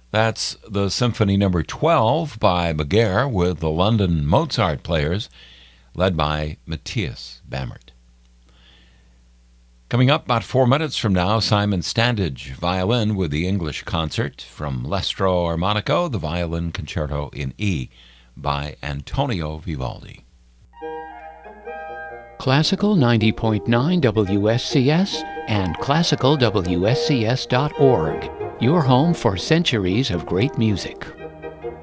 That's the Symphony Number 12 by Maguire with the London Mozart Players, led by Matthias Bamert. Coming up about 4 minutes from now, Simon Standage, violin with the English Concert. From L'Estro Armonico, the Violin Concerto in E by Antonio Vivaldi. Classical 90.9 WSCS and classicalwscs.org. Your home for centuries of great music.